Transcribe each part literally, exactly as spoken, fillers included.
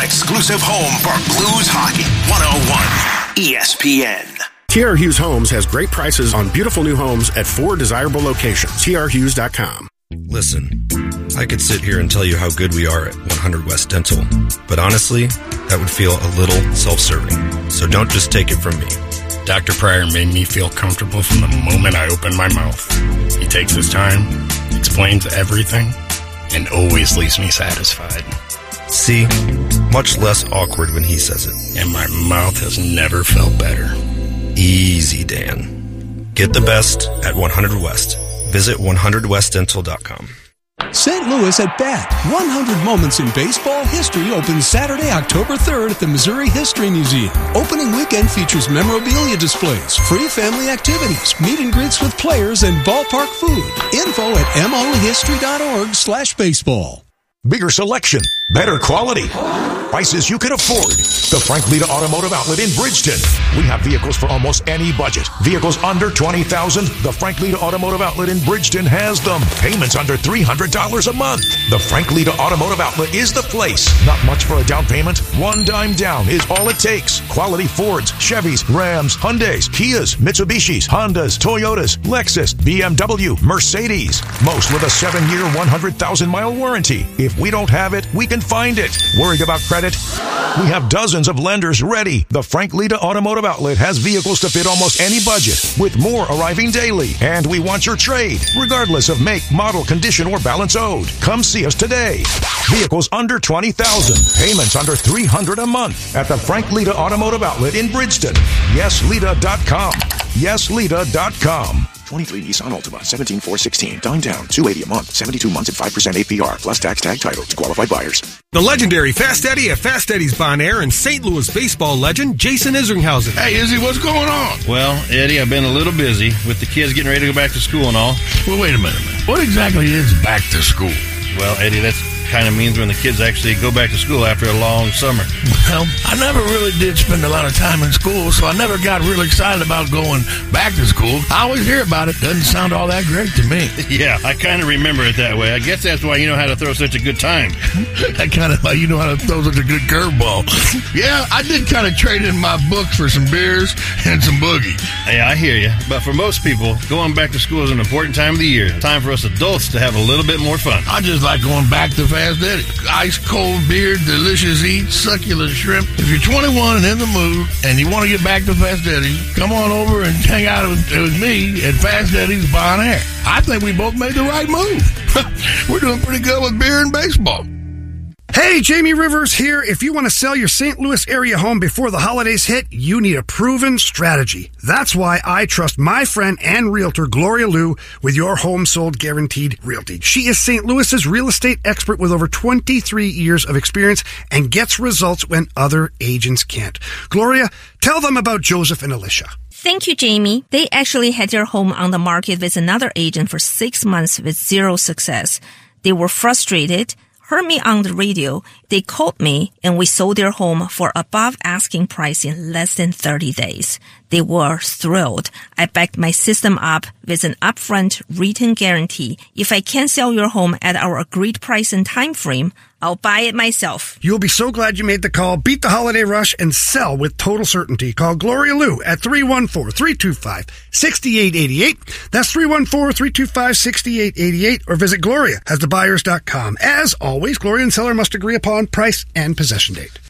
exclusive home for Blues hockey. one oh one E S P N. T R Hughes Homes has great prices on beautiful new homes at four desirable locations. T R Hughes dot com. Listen, I could sit here and tell you how good we are at one hundred West Dental, but honestly, that would feel a little self-serving. So don't just take it from me. Doctor Pryor made me feel comfortable from the moment I opened my mouth. He takes his time, explains everything, and always leaves me satisfied. See? Much less awkward when he says it. And my mouth has never felt better. Easy, Dan. Get the best at one hundred West. Visit one hundred west dental dot com. Saint Louis at Bat. one hundred Moments in Baseball History opens Saturday, October third at the Missouri History Museum. Opening weekend features memorabilia displays, free family activities, meet and greets with players, and ballpark food. Info at mohistory.org slash baseball. Bigger selection, better quality, prices you can afford. The Frank Lita Automotive Outlet in Bridgeton. We have vehicles for almost any budget. Vehicles under twenty thousand dollars. The Frank Lita Automotive Outlet in Bridgeton has them. Payments under three hundred dollars a month. The Frank Lita Automotive Outlet is the place. Not much for a down payment. One dime down is all it takes. Quality Fords, Chevys, Rams, Hyundais, Kias, Mitsubishis, Hondas, Toyotas, Lexus, B M W, Mercedes. Most with a seven-year, one hundred thousand mile warranty. If we don't have it, we can find it. Worried about credit? We have dozens of lenders ready. The Frank Lita Automotive Outlet has vehicles to fit almost any budget, with more arriving daily. And we want your trade, regardless of make, model, condition, or balance owed. Come see us today. Vehicles under twenty thousand dollars. Payments under three hundred dollars a month at the Frank Lita Automotive Outlet in Bridgeton. yes lita dot com. yes lita dot com. twenty-three Nissan Altima, seventeen four sixteen. Dine down, two hundred eighty dollars a month, seventy-two months at five percent A P R, plus tax tag title to qualified buyers. The legendary Fast Eddie at Fast Eddie's Bon Air and Saint Louis baseball legend Jason Isringhausen. Hey, Izzy, what's going on? Well, Eddie, I've been a little busy with the kids getting ready to go back to school and all. Well, wait a minute, man. What exactly is back to school? Well, Eddie, that's kind of means when the kids actually go back to school after a long summer. Well, I never really did spend a lot of time in school, so I never got real excited about going back to school. I always hear about it. Doesn't sound all that great to me. Yeah, I kind of remember it that way. I guess that's why you know how to throw such a good time. That kind of why you know how to throw such a good curveball. Yeah, I did kind of trade in my books for some beers and some boogie. Hey, I hear you. But for most people, going back to school is an important time of the year. Time for us adults to have a little bit more fun. I just like going back to Fast Eddie. Ice cold beer, delicious eats, succulent shrimp. If you're twenty-one and in the mood and you want to get back to Fast Eddie, come on over and hang out with, with me at Fast Eddie's Bon Air. I think we both made the right move. We're doing pretty good with beer and baseball. Hey, Jamie Rivers here. If you want to sell your Saint Louis area home before the holidays hit, you need a proven strategy. That's why I trust my friend and realtor, Gloria Liu, with your home sold guaranteed realty. She is Saint Louis's real estate expert with over twenty-three years of experience and gets results when other agents can't. Gloria, tell them about Joseph and Alicia. Thank you, Jamie. They actually had their home on the market with another agent for six months with zero success. They were frustrated, heard me on the radio, they called me, and we sold their home for above asking price in less than thirty days. They were thrilled. I backed my system up with an upfront written guarantee. If I can't sell your home at our agreed price and time frame, I'll buy it myself. You'll be so glad you made the call. Beat the holiday rush and sell with total certainty. Call Gloria Liu at three one four, three two five, six eight eight eight. That's three one four, three two five, six eight eight eight. Or visit Gloria as the buyers dot com. As always, Gloria and seller must agree upon price and possession date.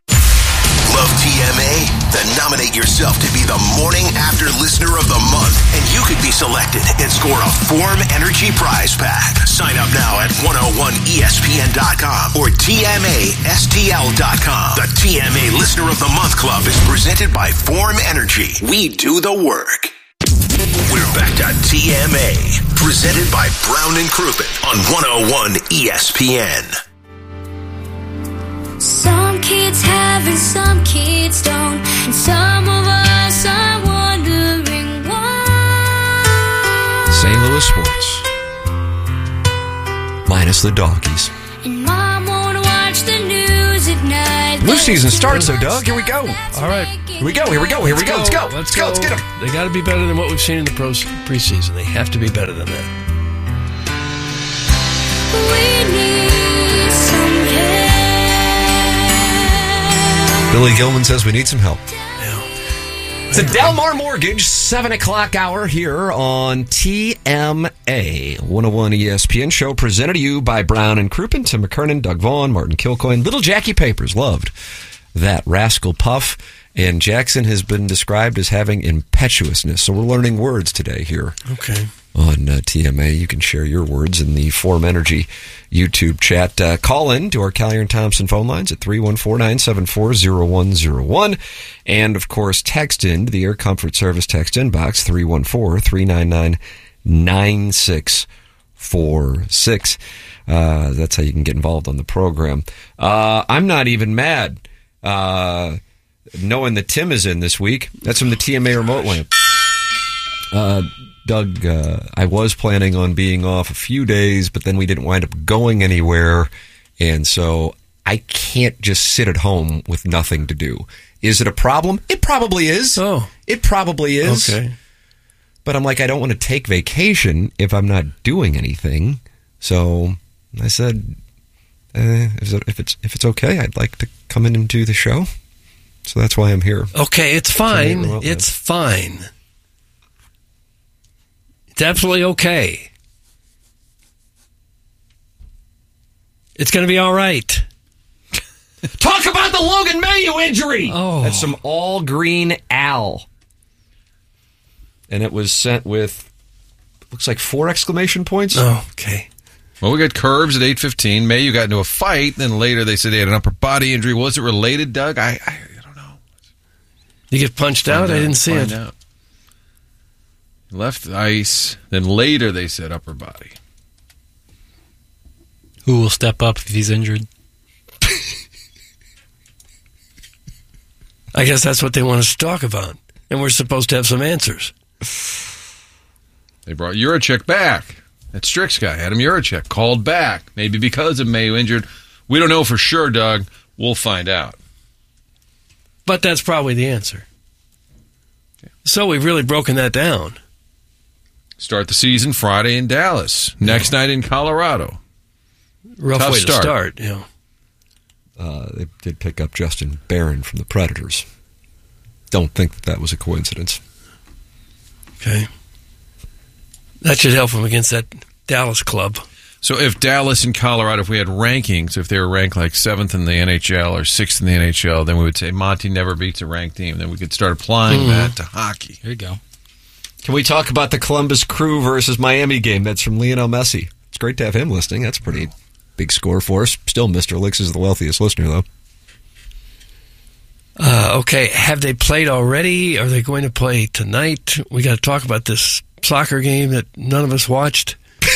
Love T M A? Then nominate yourself to be the Morning After Listener of the Month, and you could be selected and score a Form Energy prize pack. Sign up now at one oh one E S P N dot com or T M A S T L dot com. The T M A Listener of the Month Club is presented by Form Energy. We do the work. We're back to T M A, presented by Brown and Crouppen on one oh one E S P N. Some kids have and some kids don't, and some of us are wondering why. Saint Louis sports, minus the doggies. And Mom won't watch the news at night. Blue season starts, though, Doug. Here we go. All right. Here we go. Here we go. Here we go. Let's go. Let's, Let's go. go. Let's get them. They got to be better than what we've seen in the pro preseason. They have to be better than that. We need some help. Billy Gilman says we need some help. It's a Delmar Mortgage seven o'clock hour here on T M A one oh one E S P N show, presented to you by Brown and Crouppen, Tim McKernan, Doug Vaughn, Martin Kilcoyne. Little Jackie Papers loved that Rascal Puff, and Jackson has been described as having impetuousness. So we're learning words today here. Okay. On uh, T M A, you can share your words in the Form Energy YouTube chat. Uh, call in to our Collier and Thompson phone lines at three one four, nine seven four, zero one zero one. And, of course, text in to the Air Comfort Service text inbox, three one four, three nine nine, nine six four six. Uh, that's how you can get involved on the program. Uh, I'm not even mad uh, knowing that Tim is in this week. That's from the T M A remote lamp. Uh, Doug, uh, I was planning on being off a few days, but then we didn't wind up going anywhere, and so I can't just sit at home with nothing to do. Is it a problem? It probably is. Oh. It probably is. Okay. But I'm like, I don't want to take vacation if I'm not doing anything. So I said, uh, if it's if it's okay, I'd like to come in and do the show. So that's why I'm here. Okay, it's fine. It's fine. It's absolutely okay. It's going to be all right. Talk about the Logan Mayo injury. Oh. That's some all green Al. And it was sent with, looks like four exclamation points. Oh, okay. Well, we got Curves at eight fifteen. Mayo got into a fight. Then later they said he had an upper body injury. Was it related, Doug? I, I, I don't know. Did he get punched Find out? out. I didn't see Find it. Out. Left the ice. Then later they said upper body. Who will step up if he's injured? I guess that's what they want us to talk about. And we're supposed to have some answers. They brought Juracek back. That Strix guy, Adam Juracek, called back. Maybe because of Mayo injured. We don't know for sure, Doug. We'll find out. But that's probably the answer. Yeah. So we've really broken that down. Start the season Friday in Dallas. Next night in Colorado. Rough Tough way start. to start, yeah. Uh, they did pick up Justin Barron from the Predators. Don't think that that was a coincidence. Okay. That should help them against that Dallas club. So if Dallas and Colorado, if we had rankings, if they were ranked like seventh in the N H L or sixth in the N H L, then we would say Monty never beats a ranked team. Then we could start applying Mm-hmm. that to hockey. There you go. Can we talk about the Columbus Crew versus Miami game? That's from Lionel Messi. It's great to have him listening. That's a pretty big score for us. Still, Mister Licks is the wealthiest listener, though. Uh, okay, have they played already? Are they going to play tonight? We got to talk about this soccer game that none of us watched.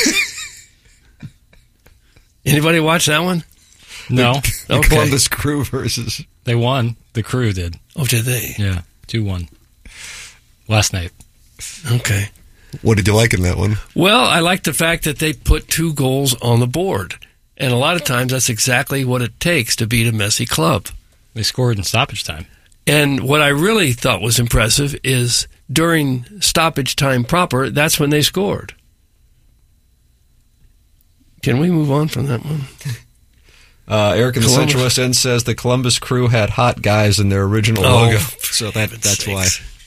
Anybody watch that one? No. The Okay. Columbus Crew versus... They won. The Crew did. Oh, did they? Yeah, two one. Last night. Okay. What did you like in that one? Well, I like the fact that they put two goals on the board. And a lot of times that's exactly what it takes to beat a messy club. They scored in stoppage time. And what I really thought was impressive is during stoppage time proper, that's when they scored. Can we move on from that one? Uh, Eric in the Columbus. Central West End says the Columbus Crew had hot guys in their original Oh, logo. for So that that's why.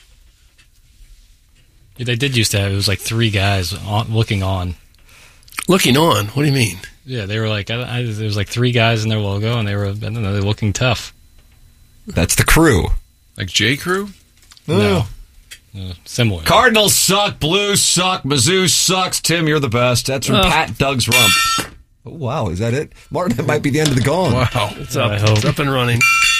Yeah, they did used to have, it was like three guys on, looking on. Looking on? What do you mean? Yeah, they were like, I, I, there was like three guys in their logo, and they were, I don't know, they were looking tough. That's the Crew. Like J. Crew? No. Uh, similar. Cardinals suck. Blues suck. Mizzou sucks. Tim, you're the best. That's from Oh. Pat Doug's Rump. Oh, wow, is that it? Martin, that might be the end of the gong. Wow. It's up. I hope. It's up and running.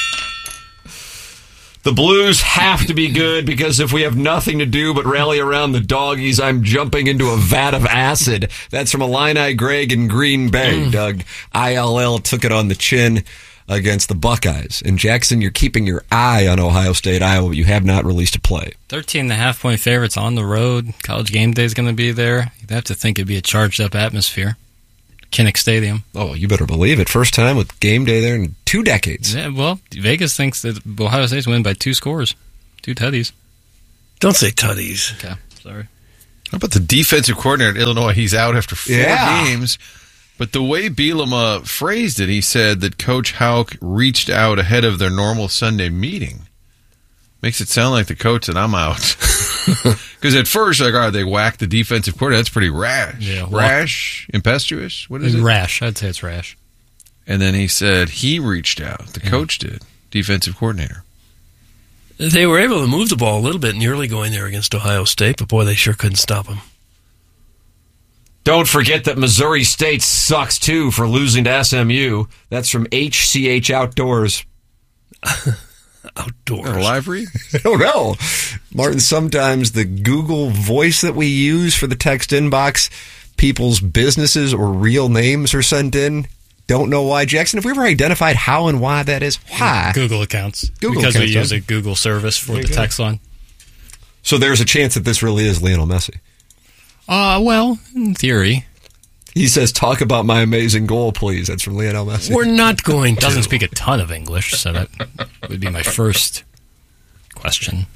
The Blues have to be good because if we have nothing to do but rally around the doggies, I'm jumping into a vat of acid. That's from Illini Greg in Green Bay. Mm. Doug, I L L took it on the chin against the Buckeyes. And Jackson, you're keeping your eye on Ohio State, Iowa, but you have not released a play. thirteen and a half point favorites on the road. College game day is going to be there. You'd have to think it'd be a charged up atmosphere. Kinnick Stadium. Oh, you better believe it. First time with game day there in two decades. Yeah, well, Vegas thinks that Ohio State's win by two scores. Two tutties. Don't say tutties. Okay, sorry. How about the defensive coordinator at Illinois? He's out after four Yeah. games. But the way Bielema phrased it, he said that Coach Houck reached out ahead of their normal Sunday meeting. Makes it sound like the coach said, I'm out. Because at first, like, all right, they whacked the defensive coordinator. That's pretty rash. Yeah, well, rash? Impetuous? What is it? Rash. I'd say it's rash. And then he said he reached out. The yeah. coach did. Defensive coordinator. They were able to move the ball a little bit in the early going there against Ohio State, but boy, they sure couldn't stop them. Don't forget that Missouri State sucks, too, for losing to S M U. That's from H C H Outdoors. Outdoors. A live read? I don't know. Martin, sometimes the Google voice that we use for the text inbox, people's businesses or real names are sent in. Don't know why. Jackson, have we ever identified how and why that is? Why? Google accounts. Google because accounts, we use huh? a Google service for the text line. So there's a chance that this really is Lionel Messi. Uh, well, in theory. He says, talk about my amazing goal, please. That's from Lionel Messi. We're not going to. Doesn't speak a ton of English, so that would be my first question.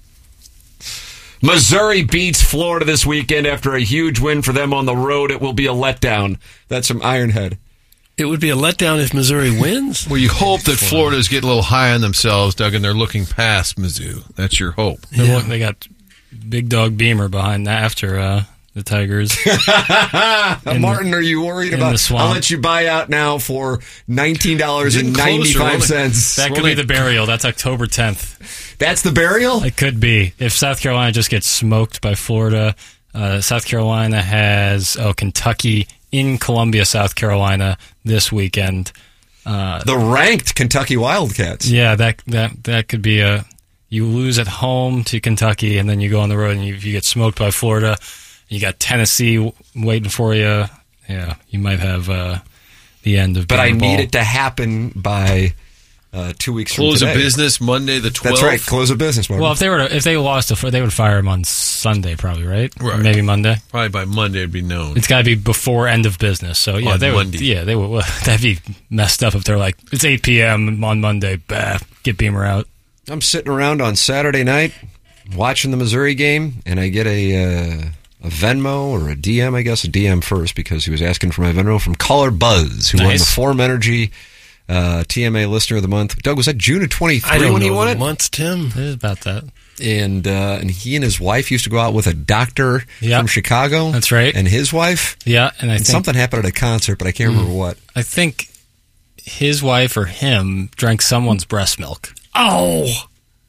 Missouri beats Florida this weekend after a huge win for them on the road. It will be a letdown. That's from Ironhead. It would be a letdown if Missouri wins? Well, you hope that Florida's getting a little high on themselves, Doug, and they're looking past Mizzou. That's your hope. Yeah. They got Big Dog Beamer behind that after uh, the Tigers. Martin, the, are you worried about? I'll let you buy out now for nineteen dollars and ninety-five cents. That could be the burial. That's October tenth. That's the burial? It could be. If South Carolina just gets smoked by Florida, uh, South Carolina has oh Kentucky in Columbia, South Carolina this weekend. Uh, the ranked Kentucky Wildcats. Yeah, that that that could be a. You lose at home to Kentucky, and then you go on the road and you, you get smoked by Florida. You got Tennessee waiting for you. Yeah, you might have uh, the end of. But I ball. need it to happen by uh, two weeks Close from today. Close of business Monday the twelfth. That's right. Close of business. Martin. Well, if they were to, if they lost, to, they would fire him on Sunday, probably, right? Right. Or maybe Monday. Probably by Monday it'd be known. It's got to be before end of business. So yeah, on they Monday. would. Yeah, they would. Well, that'd be messed up if they're like, it's eight p.m. on Monday. Bah, get Beamer out. I'm sitting around on Saturday night watching the Missouri game, and I get a uh, a Venmo or a D M, I guess, a D M first because he was asking for my Venmo from Caller Buzz, who Nice. won the Form Energy uh, T M A Listener of the Month. Doug, was that June of twenty-three I don't when he know won the it? months, Tim. It is about that. And uh, and he and his wife used to go out with a doctor Yep. from Chicago. That's right. And his wife. Yeah, and I And think something happened at a concert, but I can't remember what. I think his wife or him drank someone's breast milk. Oh!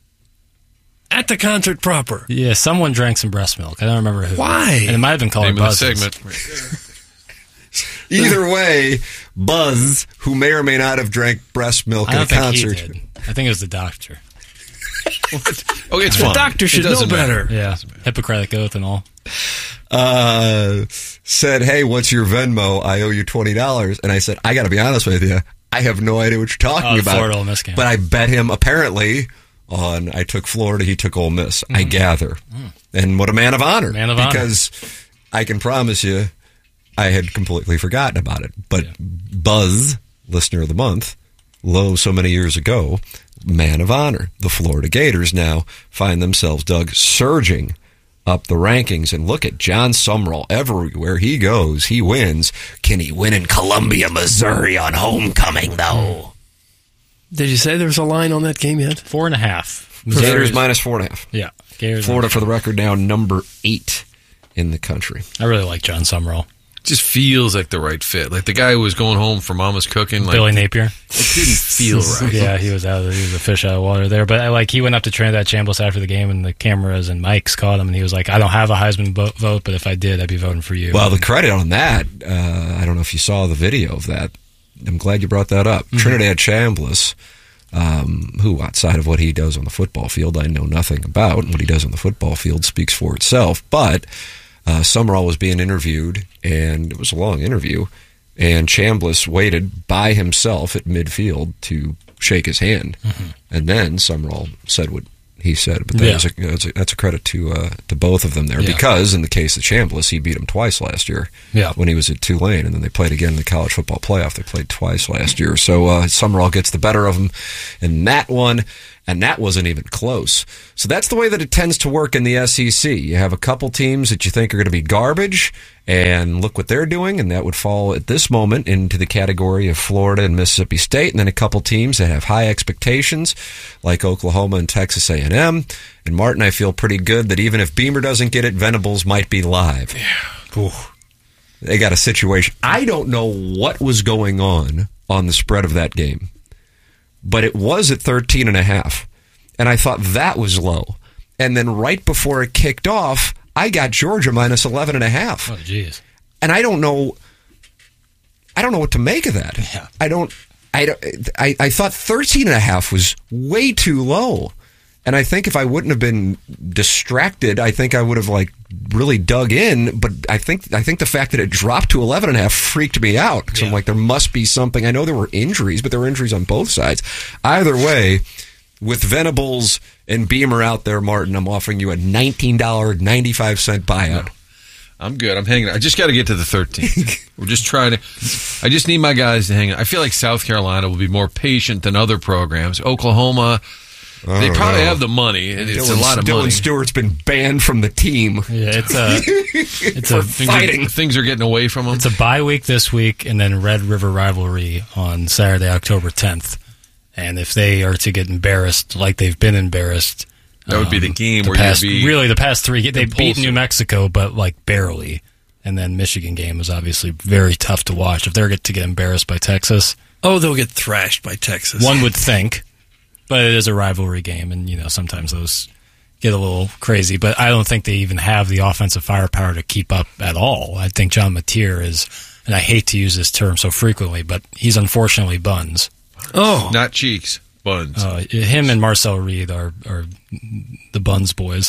At the concert proper. Yeah, someone drank some breast milk. I don't remember who. Why? And it might have been Caller Name of the Buzz. segment. Either way, Buzz, who may or may not have drank breast milk I at don't a think concert. he did. I think it was the doctor. Okay, it's The fine. doctor It should know doesn't better. Yeah, Hippocratic Oath and all. uh, said, hey, what's your Venmo? I owe you twenty dollars. And I said, I got to be honest with you. I have no idea what you're talking Oh, the about. Florida Ole Miss game. But I bet him, apparently, on I took Florida, he took Ole Miss. I gather. And what a man of honor. Man of honor. Because I can promise you, I had completely forgotten about it. But Buzz, listener of the month, low so many years ago, man of honor. The Florida Gators now find themselves, Doug, surging up the rankings. And look at John Sumrall. Everywhere he goes, he wins. Can he win in Columbia, Missouri on homecoming, though? Did you say there was a line on that game yet? Four and a half. Gators minus four and a half. Yeah. Gators Florida, for the record, now number eight in the country. I really like John Sumrall. Just feels like the right fit. Like the guy who was going home from Mama's cooking. Like, Billy Napier. It didn't feel right. Yeah, he was out. Of, he was a fish out of water there. But I, like he went up to Trinidad Chambliss after the game, and the cameras and mics caught him, and he was like, "I don't have a Heisman bo- vote, but if I did, I'd be voting for you." Well, the credit on that, uh, I don't know if you saw the video of that. I'm glad you brought that up. Mm-hmm. Trinidad Chambliss, um, who outside of what he does on the football field, I know nothing about. What he does on the football field speaks for itself. But uh, Sumrall was being interviewed, and it was a long interview, and Chambliss waited by himself at midfield to shake his hand. Mm-hmm. And then Sumrall said what he said. But that Yeah. is a, that's, a, that's a credit to uh, to both of them there, Yeah. because in the case of Chambliss, he beat him twice last year Yeah. when he was at Tulane, and then they played again in the college football playoff. They played twice last year. So uh, Sumrall gets the better of him in that one, and that wasn't even close. So that's the way that it tends to work in the S E C. You have a couple teams that you think are going to be garbage, And look what they're doing, and that would fall at this moment into the category of Florida and Mississippi State, and then a couple teams that have high expectations, like Oklahoma and Texas A and M. And Martin, I feel pretty good that even if Beamer doesn't get it, Venables might be live. Yeah. Ooh. They got a situation. I don't know what was going on on the spread of that game, but it was at thirteen and a half, and I thought that was low. And then right before it kicked off, I got Georgia minus eleven and a half. Oh, jeez. And I don't know, I don't know what to make of that. Yeah. I don't, I, don't I, I thought thirteen and a half was way too low. And I think if I wouldn't have been distracted, I think I would have like really dug in. But I think I think the fact that it dropped to eleven and a half freaked me out. Because yeah. I'm like, there must be something. I know there were injuries, but there were injuries on both sides. Either way, with Venables and Beamer out there, Martin, I'm offering you a nineteen dollars and ninety-five cents buyout. No. I'm good. I'm hanging. I just got to get to the thirteenth. We're just trying to. I just need my guys to hang on. I feel like South Carolina will be more patient than other programs. Oklahoma. They probably know. have the money. It's Dylan, a lot of Dylan money. Stewart's been banned from the team. Yeah, it's a it's a things fighting. Are, things are getting away from him. It's a bye week this week, and then Red River Rivalry on Saturday, October tenth. And if they are to get embarrassed, like they've been embarrassed, that would be the game the where past, you'd be really the past three. They impulsive. beat New Mexico, but like barely. And then Michigan game was obviously very tough to watch. If they're get to get embarrassed by Texas, oh, they'll get thrashed by Texas. One would think. But it is a rivalry game, and you know sometimes those get a little crazy. But I don't think they even have the offensive firepower to keep up at all. I think John Mateer is, and I hate to use this term so frequently, but he's unfortunately buns. Oh, not cheeks, buns. Uh, him and Marcel Reed are are the buns boys.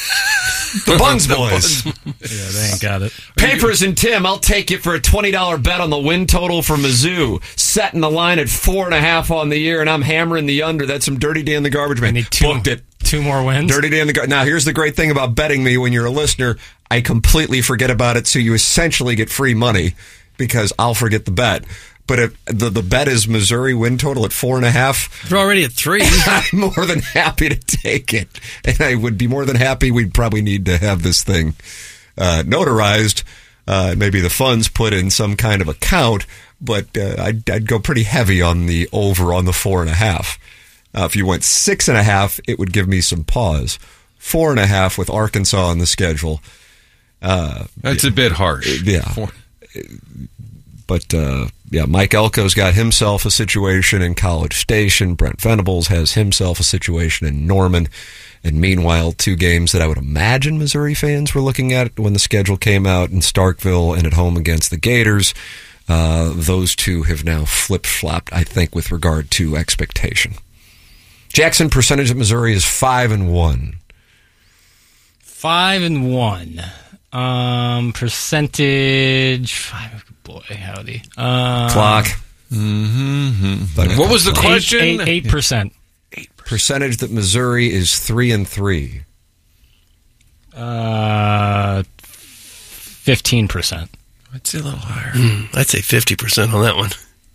The Buns Boys. Yeah, they ain't got it. Papers and Tim, I'll take you for a twenty dollars bet on the win total for Mizzou. Setting the line at four and a half on the year, and I'm hammering the under. That's some Dirty Dan the Garbage Man. Need two, Booked it. Two more wins? Dirty Dan the Garbage. Now, here's the great thing about betting me when you're a listener. I completely forget about it, so you essentially get free money because I'll forget the bet. But if the, the bet is Missouri win total at four and a half. They're already at three. I'm more than happy to take it. And I would be more than happy. We'd probably need to have this thing uh, notarized. Uh, maybe the funds put in some kind of account. But uh, I'd, I'd go pretty heavy on the over on the four and a half. Uh, if you went six and a half, it would give me some pause. Four and a half with Arkansas on the schedule. Uh, That's a bit harsh. Yeah. Four. But, uh, yeah, Mike Elko's got himself a situation in College Station. Brent Venables has himself a situation in Norman. And meanwhile, two games that I would imagine Missouri fans were looking at when the schedule came out in Starkville and at home against the Gators. Uh, those two have now flip-flopped, I think, with regard to expectation. Jackson, percentage at Missouri is five and one. Five and one. Um, percentage... Five. Boy, howdy. Uh, Clock. Mm-hmm. What was the question? Eight, eight, eight percent. Eight percentage that Missouri is three and three. Uh, fifteen percent. I'd say a little higher. Mm, I'd say fifty percent on that one.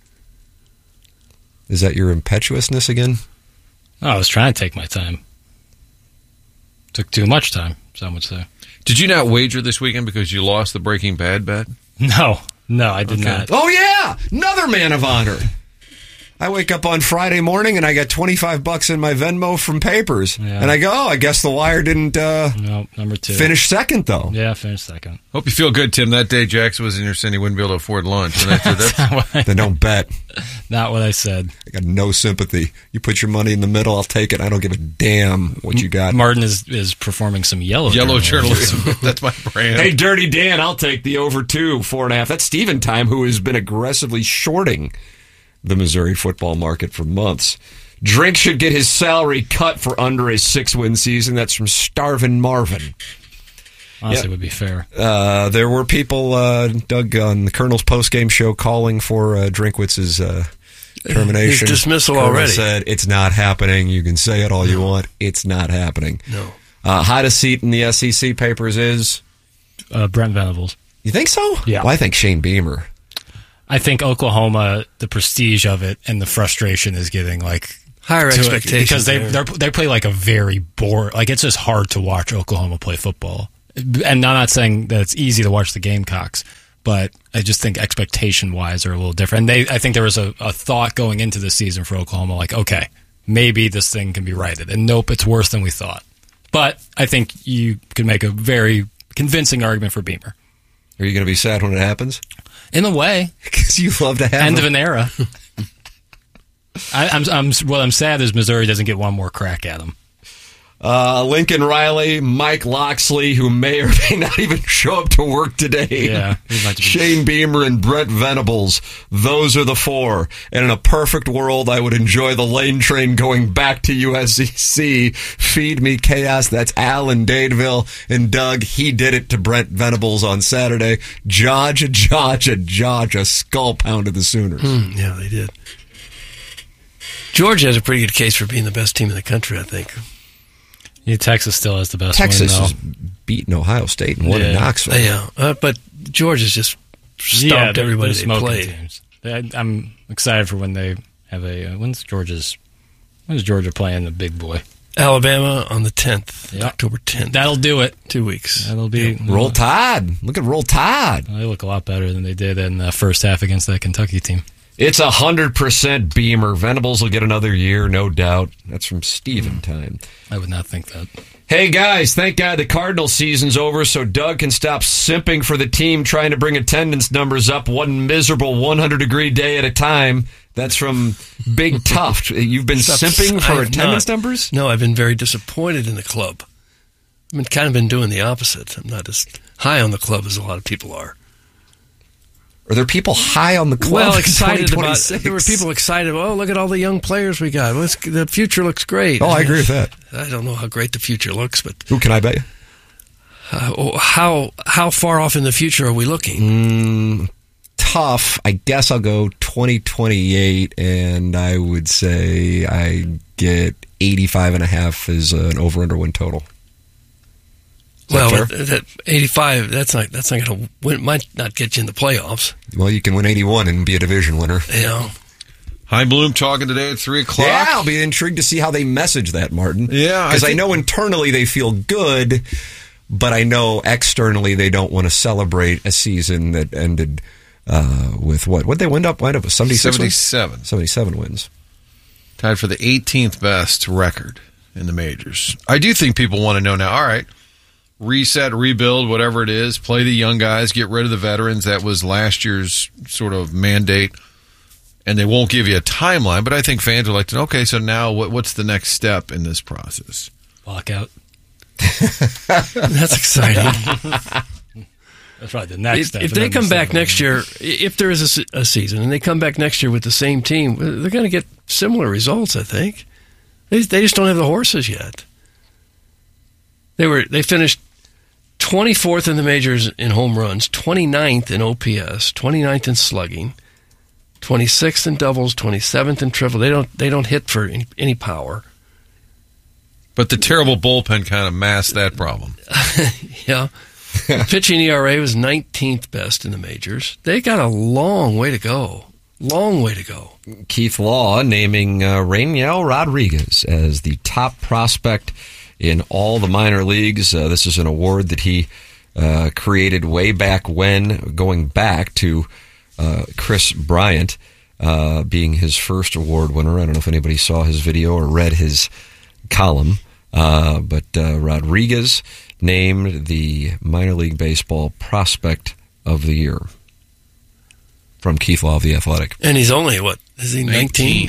Is that your impetuousness again? Oh, I was trying to take my time. Took too much time, some would say. Did you not wager this weekend because you lost the Breaking Bad bet? No. No, I did okay. not. Oh, yeah! Another man of honor. I wake up on Friday morning and I got twenty-five bucks in my Venmo from Papers. Yeah. And I go, oh, I guess the Wire didn't uh, no, number two. finish second, though. Yeah, finish second. Hope you feel good, Tim. That day Jackson was in your saying he wouldn't be able to afford lunch. And after that's, then don't bet. Not what I said. I got no sympathy. You put your money in the middle, I'll take it. I don't give a damn what you got. Martin is, is performing some yellow Yellow journalism. journalism. That's my brand. Hey, Dirty Dan, I'll take the over two, four and a half. That's Steven Time, who has been aggressively shorting the Missouri football market for months. Drink should get his salary cut for under a six-win season. That's from Starvin' Marvin. Honestly, yep. would be fair. Uh, there were people, uh, Doug, on the Colonel's postgame show calling for uh, Drinkwitz's uh, termination. His dismissal Colonel already. said, it's not happening. You can say it all you want. It's not happening. No. Uh, hottest seat in the S E C papers is? Uh, Brent Venables. You think so? Yeah. Well, I think Shane Beamer. I think Oklahoma, the prestige of it and the frustration is getting like higher expectations because they they they play like a very bored, like it's just hard to watch Oklahoma play football. And I'm not saying that it's easy to watch the Gamecocks, but I just think expectation-wise are a little different. And they, I think there was a, a thought going into the season for Oklahoma, like, okay, maybe this thing can be righted. And nope, it's worse than we thought. But I think you could make a very convincing argument for Beamer. Are you going to be sad when it happens? In a way. Because you love to have End them. of an era. I, I'm, I'm, what I'm sad is Missouri doesn't get one more crack at them. Uh, Lincoln Riley, Mike Loxley, who may or may not even show up to work today. Yeah, Shane Beamer and Brent Venables. Those are the four. And in a perfect world, I would enjoy the lane train going back to U S C. Feed me chaos. That's Alan Dadeville and Doug. He did it to Brent Venables on Saturday. Georgia, Georgia, Georgia skull pounded the Sooners. Hmm, yeah, they did. Georgia has a pretty good case for being the best team in the country, I think. Yeah, Texas still has the best Texas win, has beaten Ohio State and won yeah. in Knoxville. Yeah, uh, but Georgia's just stomped yeah, everybody they're they smoking played. Teams. They, I'm excited for when they have a. Uh, when's Georgia's? When's Georgia playing the big boy? Alabama on the tenth, yeah. October tenth. That'll do it. Two weeks. That'll be yeah. Roll Tide. Look at Roll Tide. They look a lot better than they did in the first half against that Kentucky team. It's one hundred percent Beamer. Venables will get another year, no doubt. That's from Steven time. I would not think that. Hey, guys, thank God the Cardinal season's over so Doug can stop simping for the team trying to bring attendance numbers up one miserable one hundred degree day at a time. That's from Big Tuft. You've been Stop, simping for I've attendance not. numbers? No, I've been very disappointed in the club. I've been, kind of been doing the opposite. I'm not as high on the club as a lot of people are. Are there people high on the club? Well, in excited about. twenty twenty-six? There were people excited. Oh, look at all the young players we got. Well, it's, the future looks great. Oh, I agree with that. I don't know how great the future looks, but who can I bet you? Uh, oh, how how far off in the future are we looking? Mm, tough. I guess I'll go twenty twenty-eight, and I would say I get eighty-five and a half as an over-under win total. Is Well, that that, that eighty-five. That's not. That's not going to win. Might not get you in the playoffs. Well, you can win eighty-one and be a division winner. Yeah. Hein Bloom talking today at three o'clock. Yeah, I'll be intrigued to see how they message that, Martin. Yeah, because I, I think- know internally they feel good, but I know externally they don't want to celebrate a season that ended uh, with what? What they wind up? Wind up with seventy-six seventy-seven. Wins? seventy-seven wins. Tied for the eighteenth best record in the majors. I do think people want to know now, all right, reset, rebuild, whatever it is, play the young guys, get rid of the veterans. That was last year's sort of mandate, and they won't give you a timeline, but I think fans would like to know, okay, so now what, what's the next step in this process? Lockout. That's exciting. That's right. The next If, step. if they come back next year, if there is a, se- a season, and they come back next year with the same team, they're going to get similar results. I think they they just don't have the horses yet. They were they finished twenty-fourth in the majors in home runs, twenty-ninth in O P S, twenty-ninth in slugging, twenty-sixth in doubles, twenty-seventh in triple. They don't they don't hit for any, any power. But the terrible bullpen kind of masked that problem. Yeah. Pitching E R A was nineteenth best in the majors. They got a long way to go. Long way to go. Keith Law naming uh, Rainiel Rodriguez as the top prospect in all the minor leagues. Uh, this is an award that he uh, created way back when, going back to uh, Chris Bryant uh, being his first award winner. I don't know if anybody saw his video or read his column, uh, but uh, Rodriguez named the minor league baseball prospect of the year from Keith Law of The Athletic. And he's only, what, is he nineteen?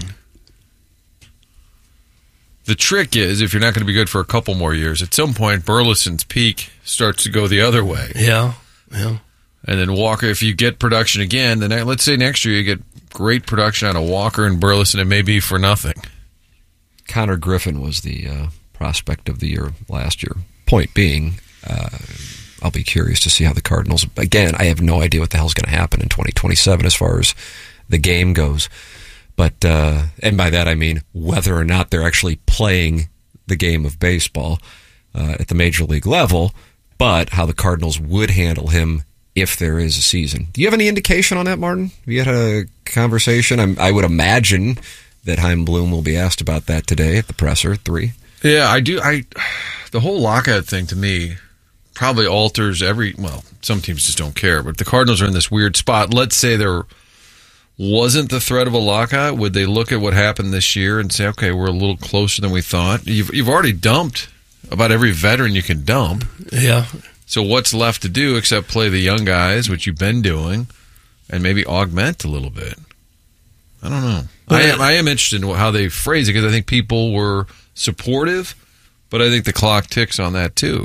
The trick is, if you're not going to be good for a couple more years, at some point, Burleson's peak starts to go the other way. Yeah, yeah. And then Walker, if you get production again, then let's say next year you get great production out of Walker and Burleson, it may be for nothing. Connor Griffin was the uh, prospect of the year last year. Point being, uh, I'll be curious to see how the Cardinals... Again, I have no idea what the hell's going to happen in twenty twenty-seven as far as the game goes. But, uh, and by that I mean whether or not they're actually playing the game of baseball uh, at the major league level, but how the Cardinals would handle him if there is a season. Do you have any indication on that, Martin? Have you had a conversation? I'm, I would imagine that Hein Bloom will be asked about that today at the presser at three. Yeah, I do. I the whole lockout thing to me probably alters every, well, some teams just don't care, but if the Cardinals are in this weird spot, let's say there wasn't the threat of a lockout, would they look at what happened this year and say, okay, we're a little closer than we thought? You've, you've already dumped about every veteran you can dump. Yeah. So what's left to do except play the young guys, which you've been doing, and maybe augment a little bit? I don't know. I am, I am interested in how they phrase it because I think people were supportive, but I think the clock ticks on that too,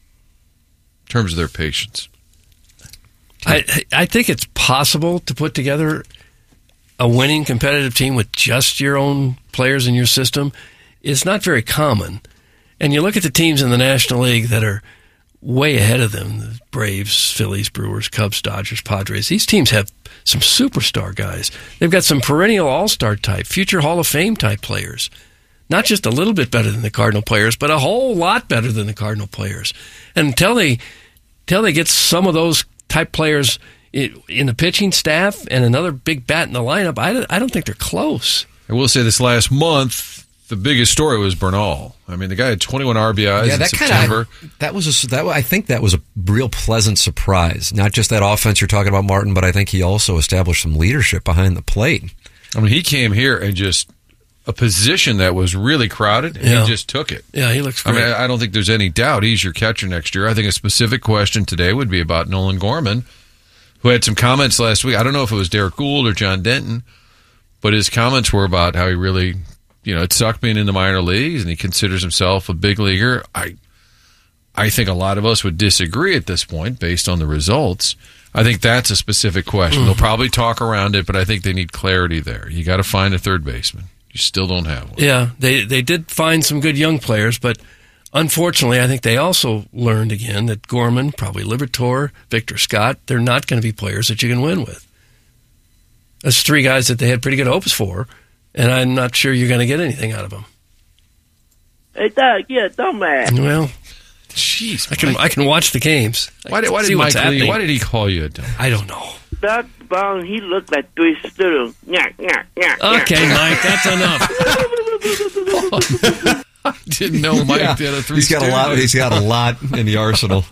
in terms of their patience. I I think it's possible to put together a winning competitive team with just your own players in your system. It's not very common. And you look at the teams in the National League that are way ahead of them, the Braves, Phillies, Brewers, Cubs, Dodgers, Padres. These teams have some superstar guys. They've got some perennial all-star type, future Hall of Fame type players. Not just a little bit better than the Cardinal players, but a whole lot better than the Cardinal players. And until they, until they get some of those type players in, in the pitching staff and another big bat in the lineup, I, I don't think they're close. I will say this last month, the biggest story was Bernal. I mean, the guy had twenty-one R B Is yeah, in that September. Kinda, that was a, that. I think that was a real pleasant surprise. Not just that offense you're talking about, Martin, but I think he also established some leadership behind the plate. I mean, he came here and just a position that was really crowded, and Yeah. he just took it. Yeah, he looks I great. mean, I don't think there's any doubt he's your catcher next year. I think a specific question today would be about Nolan Gorman, who had some comments last week. I don't know if it was Derek Gould or John Denton, but his comments were about how he really, you know, it sucked being in the minor leagues, and he considers himself a big leaguer. I, I think a lot of us would disagree at this point based on the results. I think that's a specific question. Mm. They'll probably talk around it, but I think they need clarity there. You got to find a third baseman. You still don't have one. Yeah, they they did find some good young players, but unfortunately, I think they also learned again that Gorman, probably Liberatore, Victor Scott, they're not going to be players that you can win with. That's three guys that they had pretty good hopes for, and I'm not sure you're going to get anything out of them. Hey, Doug, you're a dumbass. Well, jeez, I can I can watch the games. Why did, why See did what's Mike Lee, happening. why did he call you a dumb? I don't know. Doug Brown, he looked like three students. Nyah, nyah, nyah, Okay, nyah. Mike, that's enough. I didn't know Mike Yeah, did a three. He's got a lot. students. He's got a lot in the arsenal.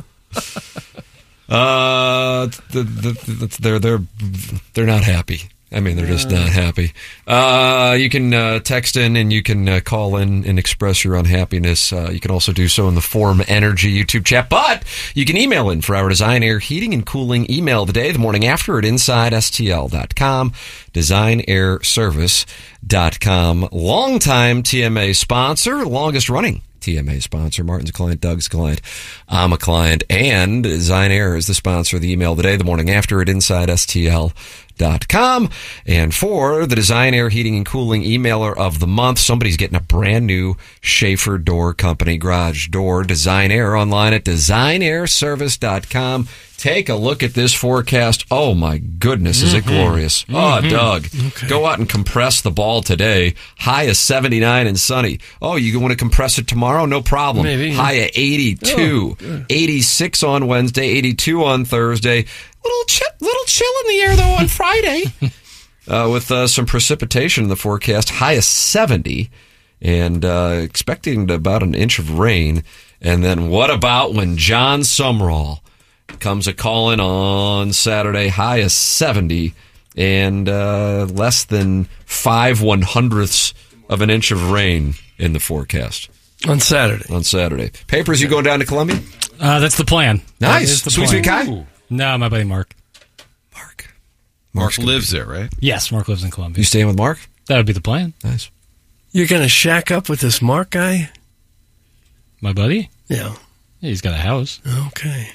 Uh, the, the, the, they're they're they're not happy. I mean, they're just not happy. Uh, you can uh, text in and you can uh, call in and express your unhappiness. Uh, you can also do so in the Form Energy YouTube chat. But you can email in for our Design Air Heating and Cooling email today, the morning after at inside S T L dot com, design air service dot com. Longtime T M A sponsor, longest running T M A sponsor. Martin's a client, Doug's a client, I'm a client, and Design Air is the sponsor of the email today, the morning after at inside S T L dot com. And for the Design Air Heating and Cooling emailer of the month, somebody's getting a brand new Schaefer Door Company garage door. Design Air online at design air service dot com. Take a look at this forecast. Oh my goodness, is it Mm-hmm. glorious. Oh, Mhm. Doug, Okay. go out and compress the ball today. High of seventy-nine and sunny. Oh, you want to compress it tomorrow? No problem. Maybe, yeah. High of eighty-two. Oh, good. eighty-six on Wednesday, eighty-two on Thursday. Little chill, little chill in the air though on Friday. uh, with uh, some precipitation in the forecast. High of seventy, and uh, expecting about an inch of rain. And then what about when John Sumrall comes a calling on Saturday? High of seventy, and uh, less than five one hundredths of an inch of rain in the forecast On Saturday. on Saturday. Papers, you going down to Columbia? Uh, that's the plan. That Nice. is the Sweet plan. Sweet Kai? No, my buddy Mark. Mark lives there, right? Yes, Mark lives in Columbia. You staying with Mark? That would be the plan. Nice. You're going to shack up with this Mark guy? My buddy? Yeah. Yeah, he's got a house. Okay.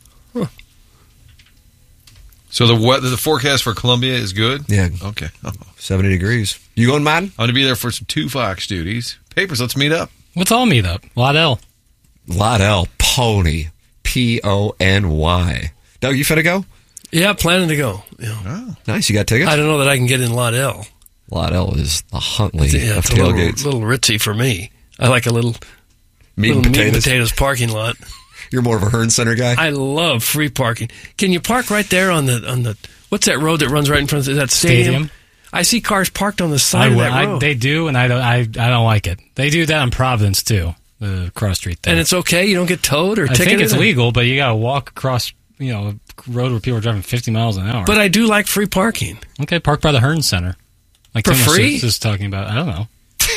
So the weather, the forecast for Columbia is good? Yeah. Okay. Oh. seventy degrees. You going, Martin? I'm going to be there for some two Fox duties. Papers, let's meet up. Let's all meet up. Lodell. Lodell Pony. P O N Y. Doug, you finna go? Yeah, planning to go. Yeah. Oh. Nice. You got tickets? I don't know that I can get in Lot L. Lodell is the Huntley Yeah, of it's a little, tailgates. little ritzy for me. I like a little Meat little and meat and potatoes. potatoes parking lot. You're more of a Hearn Center guy? I love free parking. Can you park right there on the on the what's that road that runs right in front of that stadium? Stadium. I see cars parked on the side I, of that I- road. they do, and I don't. I, I don't like it. They do that on Providence too. the cross street there. And it's okay? You don't get towed or I ticketed? think it's legal, but you got to walk across, you know, a road where people are driving fifty miles an hour. But I do like free parking. Okay, park by the Hearn Center. Like For Tim was free? just- just talking about. I don't know.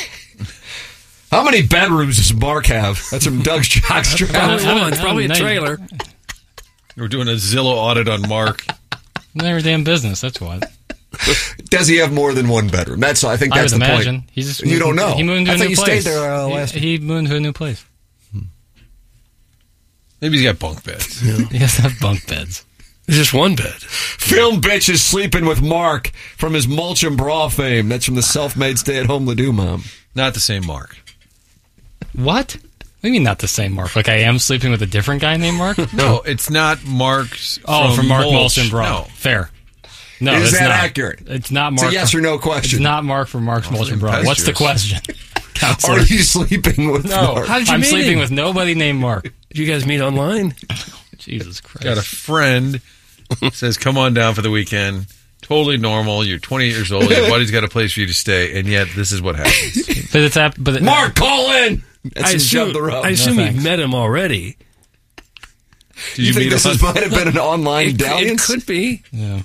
How many bedrooms does Mark have? That's from Doug's Jockstrap. Probably one. Probably a no, you- trailer. We're doing a Zillow audit on Mark. Their damn business. That's what. Does he have more than one bedroom? That's I think I that's would the imagine. point. He just you don't know. He moved to I a thought new you place. stayed there uh, He- last. He, moved to a new place. Maybe he's got bunk beds. He has to have bunk beds. There's just one bed. Film bitch is sleeping with Mark from his mulch and bra fame. That's from the self-made stay-at-home Ledoux mom. Not the same Mark. What? What do you mean not the same Mark? Like I am sleeping with a different guy named Mark? No, it's not Mark's. Oh, from Mark Mulch. Molson Bra. No. Fair. No, Is it's that not. accurate? It's not It's a Mark. yes or no question. It's not Mark from Mark's Mulch and Bra. impetuous. What's the question? Counselor? Are you sleeping with No, Mark? How did you I'm meet sleeping him? with nobody named Mark. Did you guys meet online? Jesus Christ. Got a friend says, "Come on down for the weekend." Totally normal. You're twenty-eight years old. Your buddy's got a place for you to stay, and yet this is what happens. But it's hap- but it, Mark, call in. That's I some assume, shove the rub. I assume No, you've thanks. met him already. Did you, think meet this him is, on- might have been an online It, could- it dalliance? could be. Yeah.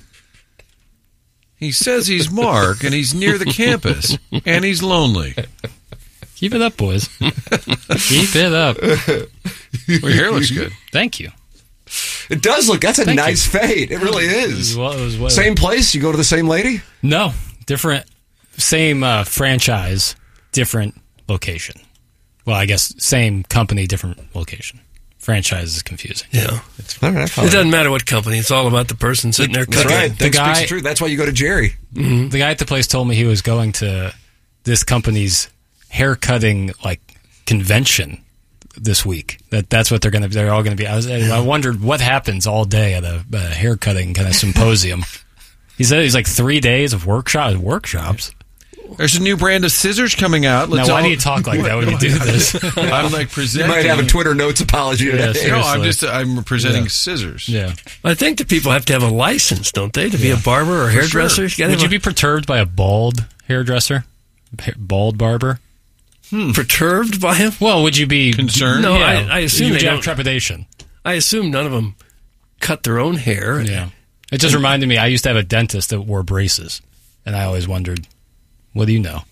He says he's Mark, and he's near the campus, and he's lonely. Keep it up, boys. Keep it up. Your hair looks good. Thank you. It does look. That's a Thank nice you. fade. It really It is. was, well, it was well- Same place. You go to the same lady. No, different. Same uh, franchise, different location. Well, I guess same company, different location. Franchise is confusing. Yeah. All right, I It follow. doesn't matter what company. It's all about the person sitting there That's cooking. right. The That guy- speaks the truth. That's why you go to Jerry. The guy at the place told me he was going to this company's hair cutting like convention this week. That that's what they're going to. They're all going to be. I, was, I wondered what happens all day at a, a hair cutting kind of symposium. He said he's like three days of workshop workshops. There's a new brand of scissors coming out. Let's now, why all- do you talk like that when you do this? I'm like You presenting. might have a Twitter notes apology today. Yes. No, I'm seriously. just I'm presenting Yeah. scissors. Yeah. I think that people have to have a license, don't they, to be a barber or hairdresser? You gotta Would have you a- be perturbed by a bald hairdresser, Ha- bald barber? perturbed by him? Well, would you be Concerned? No, Yeah. I, I assume Would they you have don't. trepidation? I assume none of them cut their own hair. Yeah. It just reminded me. I used to have a dentist that wore braces, and I always wondered, what do you know?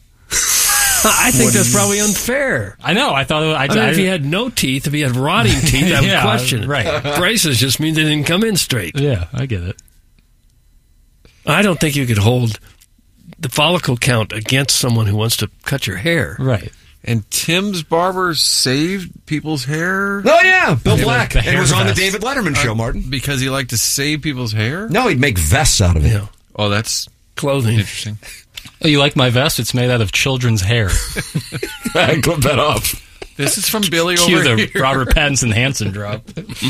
I think that's probably unfair. I know. I thought. I, I mean, I, if he had no teeth, if he had rotting teeth, I would Yeah, question it. right. Braces just mean they didn't come in straight. yeah, I get it. I don't think you could hold the follicle count against someone who wants to cut your hair. Right. And Tim's barber saved people's hair Oh yeah, Bill Yeah, Black. the It hair was on the vest. David Letterman show, Martin. because he liked to save people's hair. No, he'd make vests out of it. Yeah. Oh, that's Clothing. interesting. Oh, you like my vest? It's made out of children's hair. I clip that up. This is from Billy Cue over the here. Robert Pattinson Hansen drop.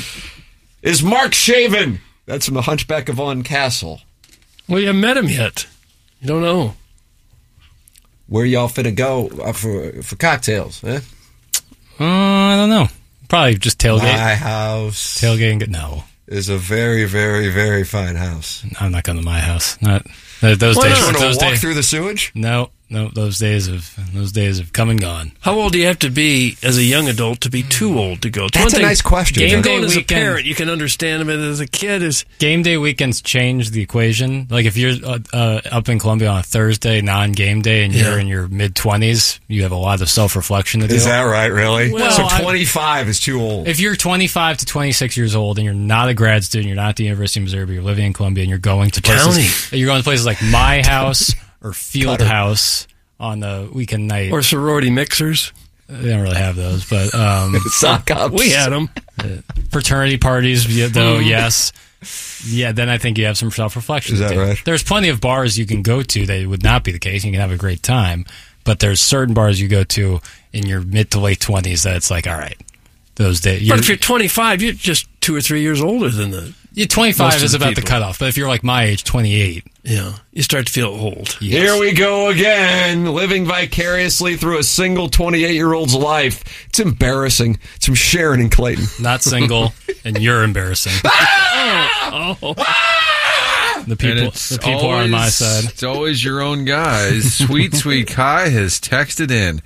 Is Mark shaven? That's from the Hunchback of Von Castle. Well, you haven't met him yet. You don't know. Where y'all finna go uh, for for cocktails? Eh? Uh, I don't know. Probably just tailgate. My house Tailgate and get no. is a very, very, very fine house. I'm not going to my house. Not th- those Why days. not? Those Walk days. through the sewage? No, no. Those days of those days have come and gone. How old do you have to be as a young adult to be too old to go? It's That's one a thing- nice question. Game Going day as a weekend. parent, you can understand him, but as a kid, is Game day weekends change the equation. Like if you're uh, uh, up in Columbia on a Thursday, non-game day, and you're Yeah. in your mid twenties, you have a lot of self-reflection to do. Is that right? Really? Well, so I- twenty-five is too old. If you're twenty-five to twenty-six years old and you're not a grad student, you're not at the University of Missouri, but you're living in Columbia and you're going to places, you're going to places like My House or Field Cutter. House on the weekend night. or sorority mixers. They don't really have those, but um, Sock ups. We had them. fraternity parties, yeah, though, yes. Yeah, then I think you have some self-reflection. Is to that do. right? There's plenty of bars you can go to that would not be the case. You can have a great time, but there's certain bars you go to in your mid to late twenties that it's like, all right, those days. But if you're twenty-five, you're just two or three years older than the. You're twenty-five most is of the about the people. cutoff, but if you're like my age, twenty-eight, Yeah, you start to feel old. yes. Here we go again, living vicariously through a single twenty-eight-year-old's life. It's embarrassing. It's from Sharon and Clayton. Not single, and you're embarrassing. Oh, oh. The And people, it's the people are on my always- side. It's always your own guys. Sweet, sweet Kai has texted in.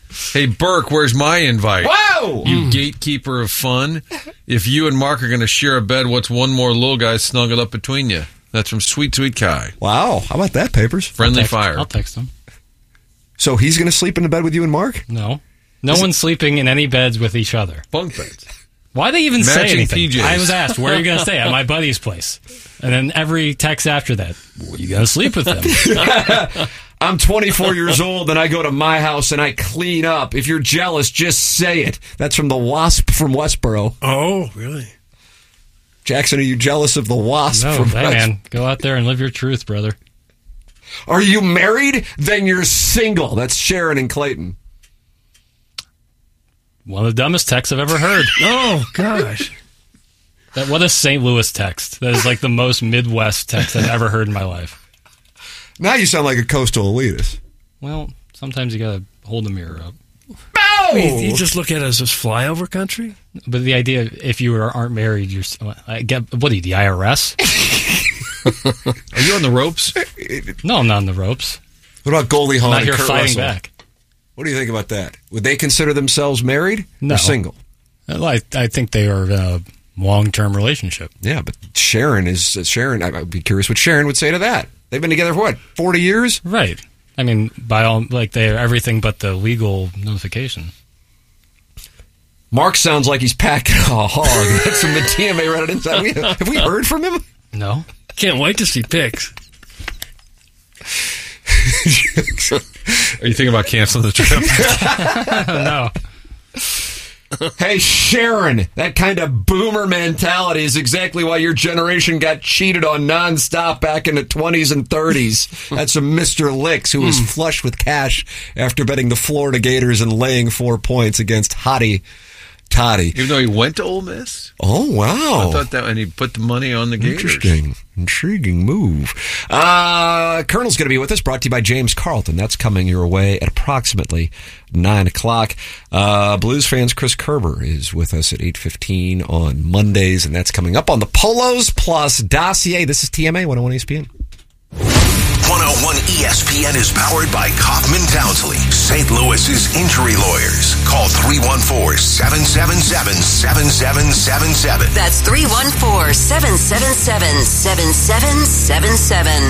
Hey, Burke, where's my invite? Whoa! You gatekeeper of fun. If you and Mark are going to share a bed, what's one more little guy snuggled up between you? That's from Sweet Sweet Kai. Wow. How about that, Papers? Friendly I'll text, fire. I'll text him. So he's going to sleep in the bed with you and Mark? No. No Is one's it- sleeping in any beds with each other. Bunk beds. Why they even say Matching anything? P Js. I was asked, where are you going to stay? At my buddy's place. And then every text after that, well, you going to sleep with them? I'm twenty-four years old and I go to my house and I clean up. If you're jealous, just say it. That's from the Wasp from Westboro. Oh, really? Jackson, are you jealous of the Wasp No, from hey, West- man. Go out there and live your truth, brother. Are you married? Then you're single. That's Sharon and Clayton. One of the dumbest texts I've ever heard. Oh, gosh. That, what a Saint Louis text. That is like the most Midwest text I've ever heard in my life. Now you sound like a coastal elitist. Well, sometimes you got to hold the mirror up. Oh! You, you just look at it as this flyover country? But the idea, if you are, aren't married, you're. I get, what are you, the I R S? Are you on the ropes? No, I'm not on the ropes. What about Goldie Hawn I'm not and here Kurt fighting Russell? back. What do you think about that? Would they consider themselves married No. or single? Well, I, I think they are in a long-term relationship. Yeah, but Sharon is uh, Sharon. I- I'd be curious what Sharon would say to that. They've been together for what, forty years? Right. I mean, by all, like, they are everything but the legal notification. Mark sounds like he's packing a hog. That's from the T M A Reddit Inside. We, have we heard from him? No. Can't wait to see pics. Are you thinking about canceling the trip? No. Hey, Sharon, that kind of boomer mentality is exactly why your generation got cheated on nonstop back in the twenties and thirties. That's a Mister Licks who was flush with cash after betting the Florida Gators and laying four points against Hottie Toddy. Even though he went to Ole Miss? Oh, wow. I thought that, and he put the money on the Gators. Interesting. Intriguing move. Uh, Colonel's going to be with us, brought to you by James Carlton. That's coming your way at approximately nine o'clock. Uh, Blues fans, Chris Kerber is with us at eight fifteen on Mondays, and that's coming up on the Polos Plus dossier. This is T M A one oh one E S P N. one oh one E S P N is powered by Kaufman Townsley, Saint Louis's injury lawyers. Call three one four, seven seven seven, seven seven seven seven. That's three one four, seven seven seven, seven seven seven seven.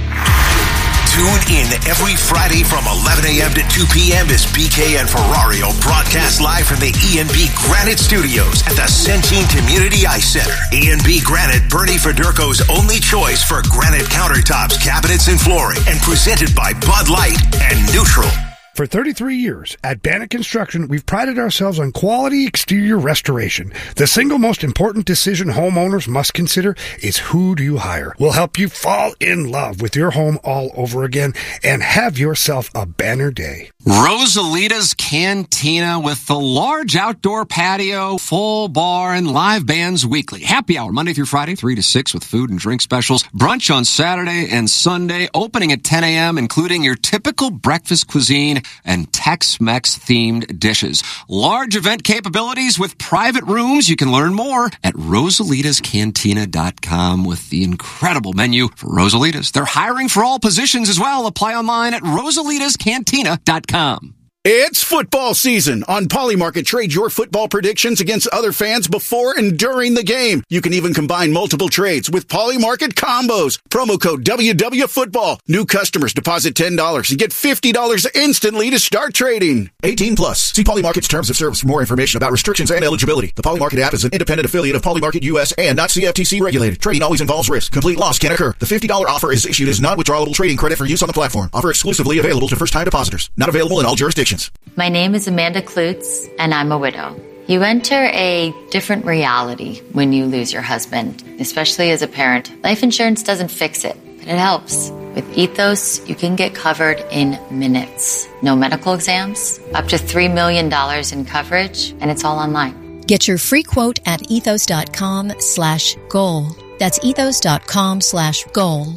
Tune in every Friday from eleven a.m. to two p.m. as B K and Ferrario broadcast live from the E and B Granite Studios at the Centene Community Ice Center. E and B Granite, Bernie Federko's only choice for granite countertops, cabinets, and flooring, and presented by Bud Light and Neutral. For thirty-three years, at Bannock Construction, we've prided ourselves on quality exterior restoration. The single most important decision homeowners must consider is who do you hire. We'll help you fall in love with your home all over again and have yourself a banner day. Rosalita's Cantina with the large outdoor patio, full bar, and live bands weekly. Happy hour Monday through Friday, three to six with food and drink specials. Brunch on Saturday and Sunday, opening at ten a.m., including your typical breakfast cuisine and Tex-Mex themed dishes. Large event capabilities with private rooms. You can learn more at rosalitas cantina dot com with the incredible menu for Rosalitas. They're hiring for all positions as well. Apply online at rosalitas cantina dot com. It's football season. On Polymarket, trade your football predictions against other fans before and during the game. You can even combine multiple trades with Polymarket combos. Promo code W W Football. New customers deposit ten dollars and get fifty dollars instantly to start trading. eighteen plus. See Polymarket's terms of service for more information about restrictions and eligibility. The Polymarket app is an independent affiliate of Polymarket U S and not C F T C regulated. Trading always involves risk. Complete loss can occur. The fifty dollars offer is issued as non-withdrawable trading credit for use on the platform. Offer exclusively available to first-time depositors. Not available in all jurisdictions. My name is Amanda Klutz, and I'm a widow. You enter a different reality when you lose your husband, especially as a parent. Life insurance doesn't fix it, but it helps. With Ethos, you can get covered in minutes. No medical exams, up to three million dollars in coverage, and it's all online. Get your free quote at ethos.com slash goal. That's ethos.com slash goal.